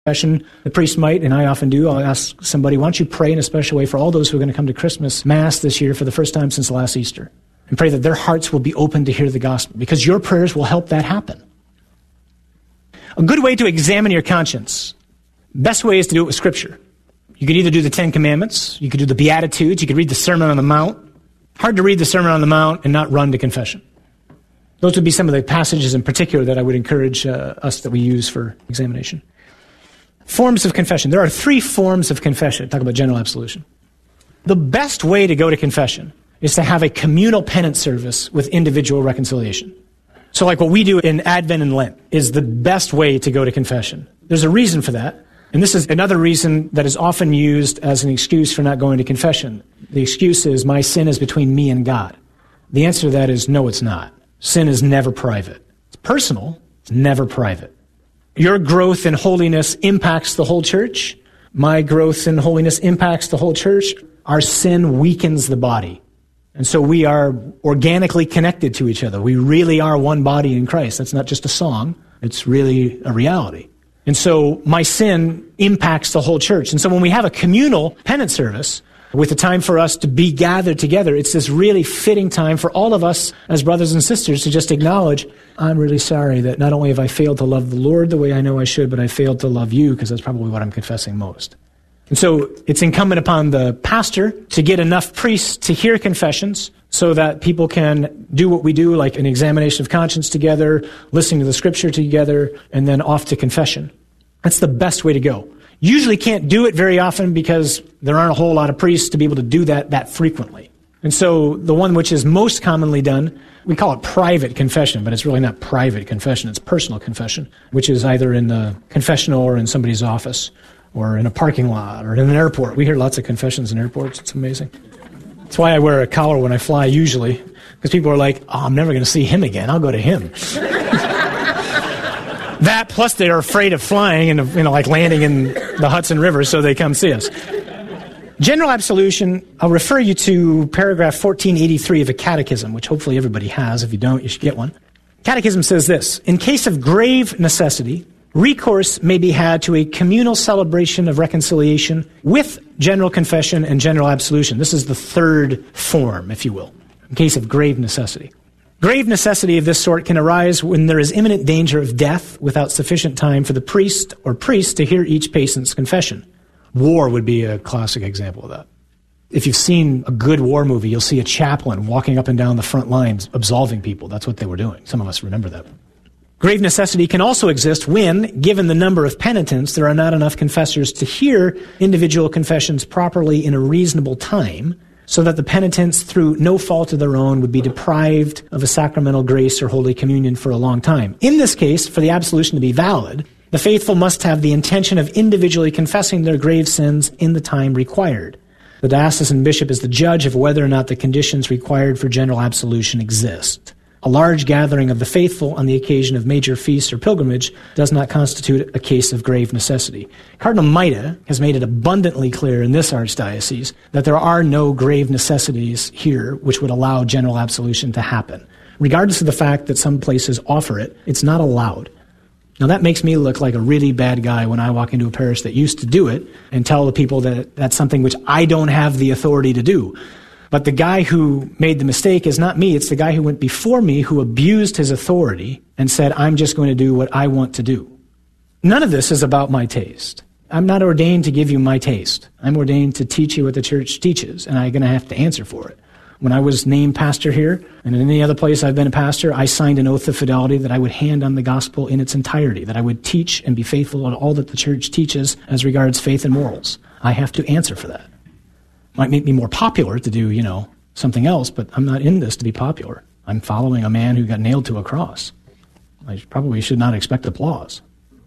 confession. The priest might, and I often do, I'll ask somebody, why don't you pray in a special way for all those who are going to come to Christmas Mass this year for the first time since last Easter, and pray that their hearts will be open to hear the gospel, because your prayers will help that happen. A good way to examine your conscience, best way is to do it with Scripture. You could either do the Ten Commandments, you could do the Beatitudes, you could read the Sermon on the Mount. Hard to read the Sermon on the Mount and not run to confession. Those would be some of the passages in particular that I would encourage us that we use for examination. Forms of confession. There are 3 forms of confession. Talk about general absolution. The best way to go to confession is to have a communal penance service with individual reconciliation. So like what we do in Advent and Lent is the best way to go to confession. There's a reason for that. And this is another reason that is often used as an excuse for not going to confession. The excuse is, my sin is between me and God. The answer to that is, no, it's not. Sin is never private. It's personal. It's never private. Your growth in holiness impacts the whole church. My growth in holiness impacts the whole church. Our sin weakens the body. And so we are organically connected to each other. We really are one body in Christ. That's not just a song. It's really a reality. And so my sin impacts the whole church. And so when we have a communal penance service with a time for us to be gathered together, it's this really fitting time for all of us as brothers and sisters to just acknowledge, I'm really sorry that not only have I failed to love the Lord the way I know I should, but I failed to love you, because that's probably what I'm confessing most. And so it's incumbent upon the pastor to get enough priests to hear confessions so that people can do what we do, like an examination of conscience together, listening to the Scripture together, and then off to confession. That's the best way to go. Usually can't do it very often because there aren't a whole lot of priests to be able to do that frequently. And so the one which is most commonly done, we call it private confession, but it's really not private confession, it's personal confession, which is either in the confessional or in somebody's office or in a parking lot or in an airport. We hear lots of confessions in airports. It's amazing. That's why I wear a collar when I fly usually, because people are like, oh, I'm never going to see him again. I'll go to him. That, plus they're afraid of flying and like landing in the Hudson River, so they come see us. General absolution, I'll refer you to paragraph 1483 of a catechism, which hopefully everybody has. If you don't, you should get one. Catechism says this: in case of grave necessity, recourse may be had to a communal celebration of reconciliation with general confession and general absolution. This is the third form, if you will, in case of grave necessity. Grave necessity of this sort can arise when there is imminent danger of death without sufficient time for the priest or priests to hear each patient's confession. War would be a classic example of that. If you've seen a good war movie, you'll see a chaplain walking up and down the front lines absolving people. That's what they were doing. Some of us remember that. Grave necessity can also exist when, given the number of penitents, there are not enough confessors to hear individual confessions properly in a reasonable time, so that the penitents, through no fault of their own, would be deprived of a sacramental grace or Holy Communion for a long time. In this case, for the absolution to be valid, the faithful must have the intention of individually confessing their grave sins in the time required. The diocesan bishop is the judge of whether or not the conditions required for general absolution exist. A large gathering of the faithful on the occasion of major feasts or pilgrimage does not constitute a case of grave necessity. Cardinal Maida has made it abundantly clear in this archdiocese that there are no grave necessities here which would allow general absolution to happen. Regardless of the fact that some places offer it, it's not allowed. Now that makes me look like a really bad guy when I walk into a parish that used to do it and tell the people that that's something which I don't have the authority to do. But the guy who made the mistake is not me. It's the guy who went before me who abused his authority and said, I'm just going to do what I want to do. None of this is about my taste. I'm not ordained to give you my taste. I'm ordained to teach you what the church teaches, and I'm going to have to answer for it. When I was named pastor here, and in any other place I've been a pastor, I signed an oath of fidelity that I would hand on the gospel in its entirety, that I would teach and be faithful to all that the church teaches as regards faith and morals. I have to answer for that. Might make me more popular to do, something else, but I'm not in this to be popular. I'm following a man who got nailed to a cross. I probably should not expect applause.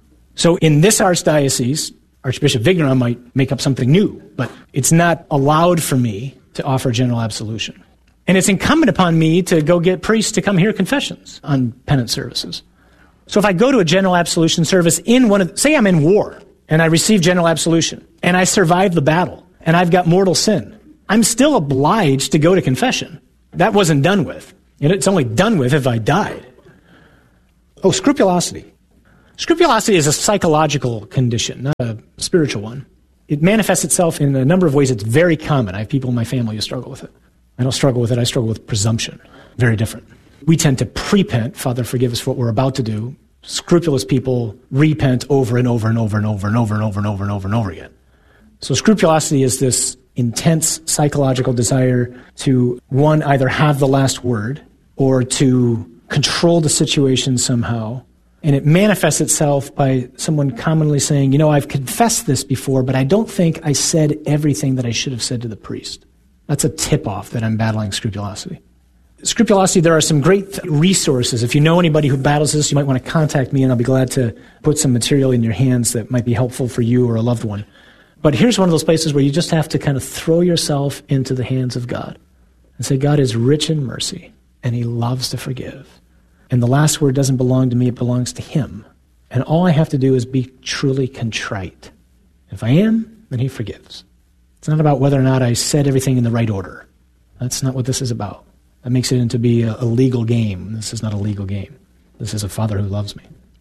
So in this archdiocese, Archbishop Vigneron might make up something new, but it's not allowed for me to offer general absolution. And it's incumbent upon me to go get priests to come hear confessions on penance services. So if I go to a general absolution service say I'm in war, and I receive general absolution, and I survive the battle, and I've got mortal sin, I'm still obliged to go to confession. That wasn't done with. It's only done with if I died. Oh, scrupulosity. Scrupulosity is a psychological condition, not a spiritual one. It manifests itself in a number of ways. It's very common. I have people in my family who struggle with it. I don't struggle with it. I struggle with presumption. Very different. We tend to prepent, Father, forgive us for what we're about to do. Scrupulous people repent over and over and over and over and over and over and over and over and over again. So scrupulosity is this intense psychological desire to, one, either have the last word or to control the situation somehow. And it manifests itself by someone commonly saying, I've confessed this before, but I don't think I said everything that I should have said to the priest. That's a tip-off that I'm battling scrupulosity. Scrupulosity, there are some great resources. If you know anybody who battles this, you might want to contact me, and I'll be glad to put some material in your hands that might be helpful for you or a loved one. But here's one of those places where you just have to kind of throw yourself into the hands of God and say, God is rich in mercy, and he loves to forgive. And the last word doesn't belong to me, it belongs to him. And all I have to do is be truly contrite. If I am, then he forgives. It's not about whether or not I said everything in the right order. That's not what this is about. That makes it into be a legal game. This is not a legal game. This is a Father who loves me.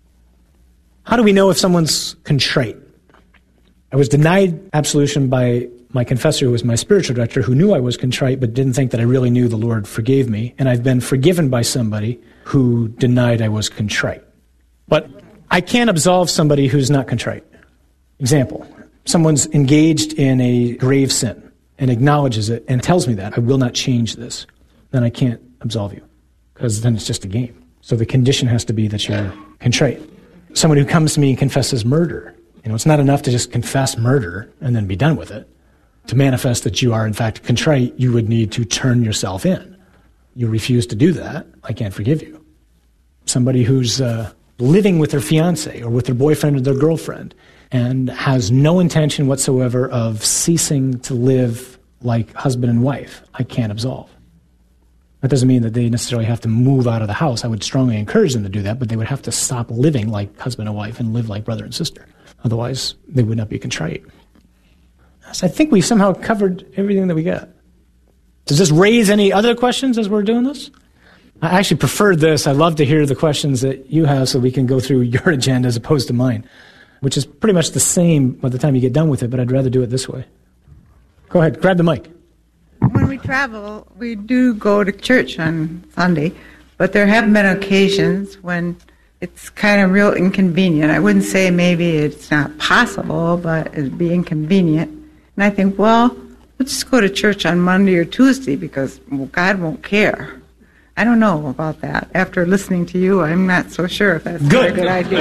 How do we know if someone's contrite? I was denied absolution by my confessor, who was my spiritual director, who knew I was contrite but didn't think that I really knew the Lord forgave me. And I've been forgiven by somebody who denied I was contrite. But I can't absolve somebody who's not contrite. Example, someone's engaged in a grave sin and acknowledges it and tells me that, I will not change this. Then I can't absolve you, because then it's just a game. So the condition has to be that you're contrite. Someone who comes to me and confesses murder, it's not enough to just confess murder and then be done with it. To manifest that you are in fact contrite, you would need to turn yourself in. You refuse to do that, I can't forgive you. Somebody who's living with their fiance or with their boyfriend or their girlfriend and has no intention whatsoever of ceasing to live like husband and wife, I can't absolve. That doesn't mean that they necessarily have to move out of the house. I would strongly encourage them to do that, but they would have to stop living like husband and wife and live like brother and sister. Otherwise, they would not be contrite. So I think we've somehow covered everything that we got. Does this raise any other questions as we're doing this? I actually prefer this. I love to hear the questions that you have so we can go through your agenda as opposed to mine, which is pretty much the same by the time you get done with it, but I'd rather do it this way. Go ahead, grab the mic. When we travel, we do go to church on Sunday, but there have been occasions when it's kind of real inconvenient. I wouldn't say maybe it's not possible, but it'd be inconvenient. And I think, well, let's just go to church on Monday or Tuesday because God won't care. I don't know about that. After listening to you, I'm not so sure if that's a good idea.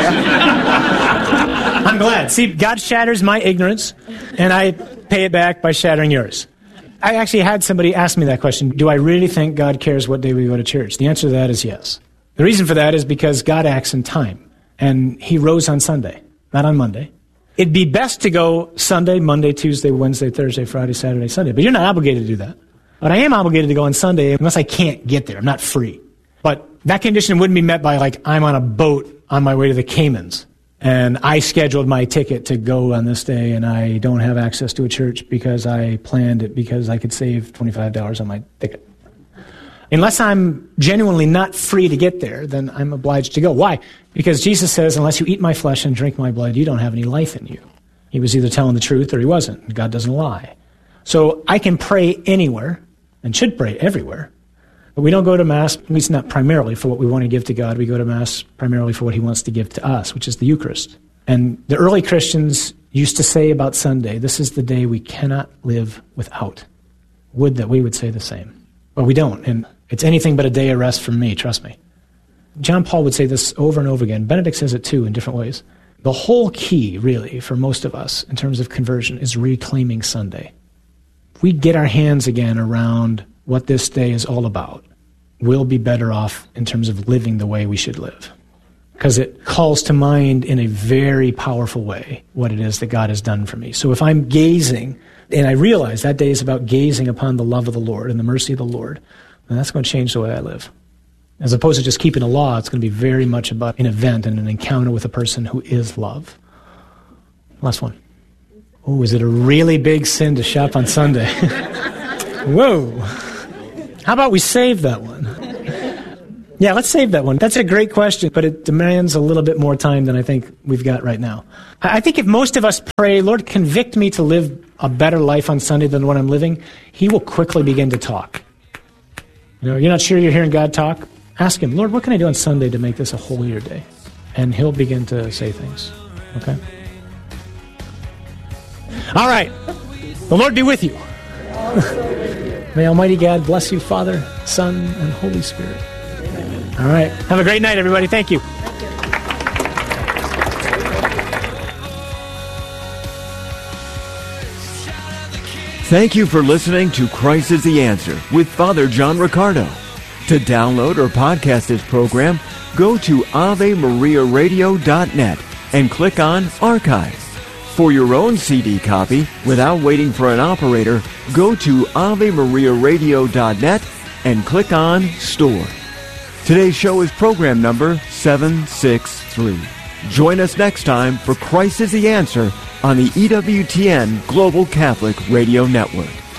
I'm glad. See, God shatters my ignorance, and I pay it back by shattering yours. I actually had somebody ask me that question. Do I really think God cares what day we go to church? The answer to that is yes. The reason for that is because God acts in time, and he rose on Sunday, not on Monday. It'd be best to go Sunday, Monday, Tuesday, Wednesday, Thursday, Friday, Saturday, Sunday, but you're not obligated to do that. But I am obligated to go on Sunday unless I can't get there. I'm not free. But that condition wouldn't be met by, I'm on a boat on my way to the Caymans, and I scheduled my ticket to go on this day, and I don't have access to a church because I planned it because I could save $25 on my ticket. Unless I'm genuinely not free to get there, then I'm obliged to go. Why? Because Jesus says, unless you eat my flesh and drink my blood, you don't have any life in you. He was either telling the truth or he wasn't. God doesn't lie. So I can pray anywhere and should pray everywhere. But we don't go to Mass, at least not primarily for what we want to give to God. We go to Mass primarily for what he wants to give to us, which is the Eucharist. And the early Christians used to say about Sunday, this is the day we cannot live without. Would that we would say the same. But we don't, and it's anything but a day of rest from me, trust me. John Paul would say this over and over again. Benedict says it too in different ways. The whole key, really, for most of us in terms of conversion is reclaiming Sunday. If we get our hands again around what this day is all about, we'll be better off in terms of living the way we should live. Because it calls to mind in a very powerful way what it is that God has done for me. So if I'm gazing, and I realize that day is about gazing upon the love of the Lord and the mercy of the Lord, then that's going to change the way I live. As opposed to just keeping a law, it's going to be very much about an event and an encounter with a person who is love. Last one. Oh, is it a really big sin to shop on Sunday? Whoa. How about we save that one? Yeah, let's save that one. That's a great question, but it demands a little bit more time than I think we've got right now. I think if most of us pray, Lord, convict me to live a better life on Sunday than what I'm living, He will quickly begin to talk. You're not sure you're hearing God talk? Ask Him, Lord, what can I do on Sunday to make this a holier day? And He'll begin to say things. Okay? All right. The Lord be with you. May Almighty God bless you, Father, Son, and Holy Spirit. All right. Have a great night, everybody. Thank you. Thank you for listening to Christ is the Answer with Father John Riccardo. To download or podcast this program, go to AveMariaRadio.net and click on Archive. For your own CD copy, without waiting for an operator, go to AveMariaRadio.net and click on Store. Today's show is program number 763. Join us next time for Christ is the Answer on the EWTN Global Catholic Radio Network.